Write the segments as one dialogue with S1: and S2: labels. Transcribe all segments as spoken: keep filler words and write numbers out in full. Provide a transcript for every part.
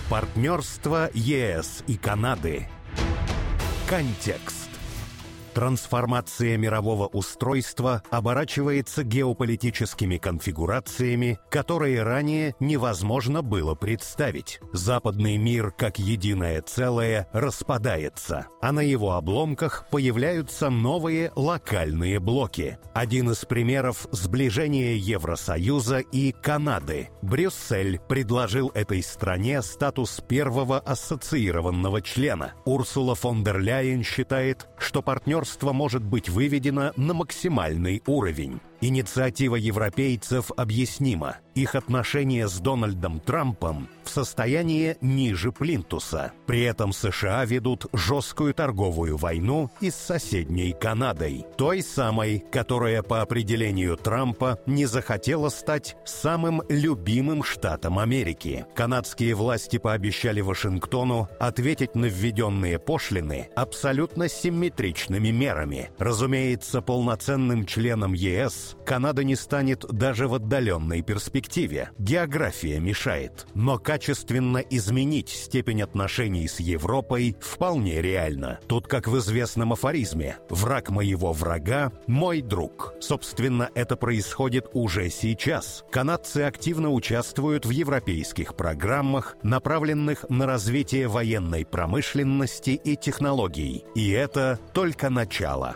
S1: Партнерство ЕС и Канады. Контекст. Трансформация мирового устройства оборачивается геополитическими конфигурациями, которые ранее невозможно было представить. Западный мир, как единое целое, распадается, а на его обломках появляются новые локальные блоки. Один из примеров – сближение Евросоюза и Канады. Брюссель предложил этой стране статус первого ассоциированного члена. Урсула фон дер Ляйен считает, что партнерство может быть выведено на максимальный уровень. Инициатива европейцев объяснима. Их отношения с Дональдом Трампом в состоянии ниже плинтуса. При этом США ведут жесткую торговую войну и с соседней Канадой. Той самой, которая по определению Трампа не захотела стать самым любимым штатом Америки. Канадские власти пообещали Вашингтону ответить на введенные пошлины абсолютно симметричными мерами. Разумеется, полноценным членом ЕС Канада не станет даже в отдаленной перспективе. География мешает. Но качественно изменить степень отношений с Европой вполне реально. Тут, как в известном афоризме, «Враг моего врага – мой друг». Собственно, это происходит уже сейчас. Канадцы активно участвуют в европейских программах, направленных на развитие военной промышленности и технологий. И это только начало.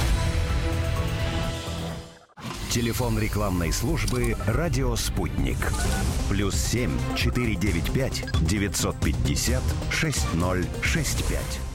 S2: Телефон рекламной службы «Радио Спутник». Плюс семь четыре девять пять девятьсот пятьдесят шесть ноль шесть пять.